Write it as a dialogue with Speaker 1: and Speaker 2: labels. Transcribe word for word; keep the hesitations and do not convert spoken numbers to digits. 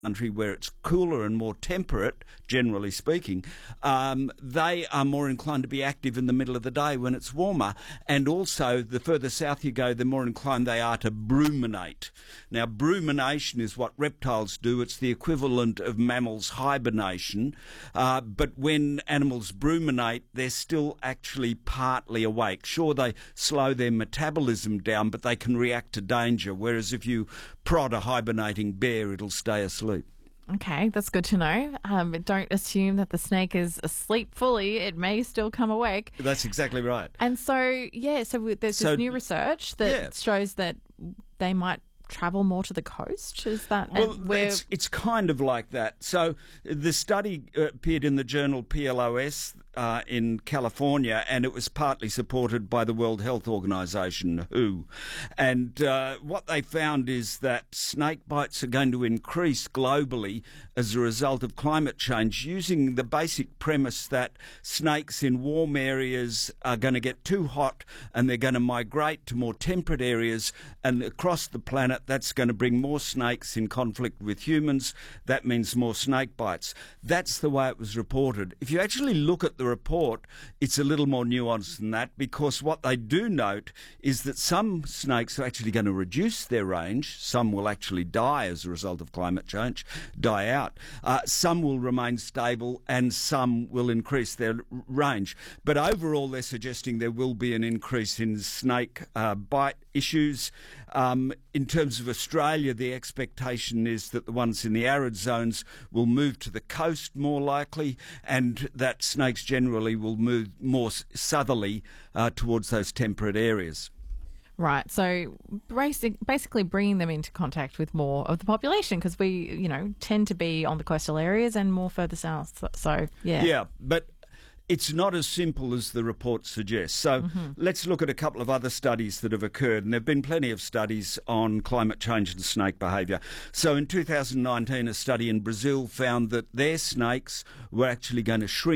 Speaker 1: country where it's cooler and more temperate, generally speaking, um, they are more inclined to be active in the middle of the day when it's warmer. And also, the further south you go, the more inclined they are to bruminate. Now, brumination is what reptiles do. It's the equivalent of mammals' hibernation. Uh, but when animals bruminate, they're still actually partly awake. Sure, they slow their metabolism down, but they can react to danger. Whereas if you prod a hibernating bear, it'll stay asleep.
Speaker 2: Okay, that's good to know. Um, don't assume that the snake is asleep fully. It may still come awake.
Speaker 1: That's exactly right.
Speaker 2: And so, yeah, so there's
Speaker 1: So-
Speaker 2: this new research that
Speaker 1: yeah.
Speaker 2: shows that they might travel more to the coast. Is that
Speaker 1: Well,
Speaker 2: and where?
Speaker 1: it's, it's kind of like that. So the study uh, appeared in the journal P L O S uh, in California, and it was partly supported by the World Health Organization, W H O. And uh, what they found is that snake bites are going to increase globally as a result of climate change, using the basic premise that snakes in warm areas are going to get too hot and they're going to migrate to more temperate areas, and across the planet that's going to bring more snakes in conflict with humans. That means more snake bites. That's the way it was reported. If you actually look at the report, it's a little more nuanced than that, because what they do note is that some snakes are actually going to reduce their range. Some will actually die as a result of climate change, die out. Uh, some will remain stable, and some will increase their r- range. But overall, they're suggesting there will be an increase in snake uh, bite issues. Um, in terms of Australia, the expectation is that the ones in the arid zones will move to the coast more likely, and that snakes generally will move more s- southerly uh, towards those temperate areas.
Speaker 2: Right, so basic, basically bringing them into contact with more of the population, because we, you know, tend to be on the coastal areas and more further south. So, so yeah.
Speaker 1: Yeah, but it's not as simple as the report suggests. So let's look at a couple of other studies that have occurred, and there have been plenty of studies on climate change and snake behaviour. So in two thousand nineteen, a study in Brazil found that their snakes were actually going to shrink